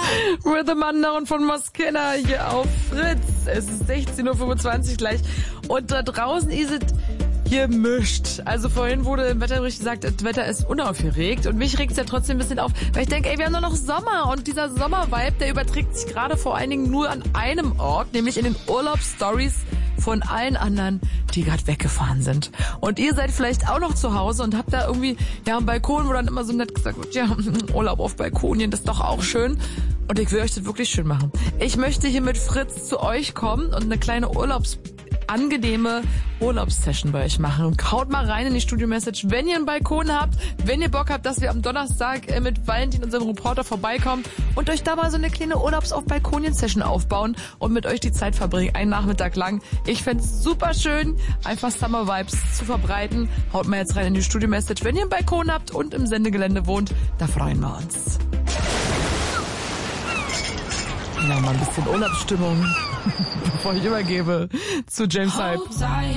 Rhythm Unknown von Moskina hier auf Fritz. Es ist 16.25 Uhr gleich. Und da draußen ist es hier mischt. Also vorhin wurde im Wetterbericht gesagt, das Wetter ist unaufgeregt. Und mich regt es ja trotzdem ein bisschen auf, weil ich denke, wir haben doch noch Sommer. Und dieser Sommervibe, der überträgt sich gerade vor allen Dingen nur an einem Ort, nämlich in den Urlaubsstories von allen anderen, die gerade weggefahren sind. Und ihr seid vielleicht auch noch zu Hause und habt da irgendwie einen Balkon, wo dann immer so nett gesagt wird, ja, Urlaub auf Balkonien, das ist doch auch schön. Und ich will euch das wirklich schön machen. Ich möchte hier mit Fritz zu euch kommen und eine kleine angenehme Urlaubssession bei euch machen. Und haut mal rein in die Studio-Message, wenn ihr einen Balkon habt, wenn ihr Bock habt, dass wir am Donnerstag mit Valentin, unserem Reporter, vorbeikommen und euch da mal so eine kleine Urlaubs-auf-Balkonien-Session aufbauen und mit euch die Zeit verbringen, einen Nachmittag lang. Ich fänd's super schön, einfach Summer-Vibes zu verbreiten. Haut mal jetzt rein in die Studio-Message, wenn ihr einen Balkon habt und im Sendegelände wohnt, da freuen wir uns. Ja, mal ein bisschen Urlaubsstimmung, bevor ich übergebe zu James Hype.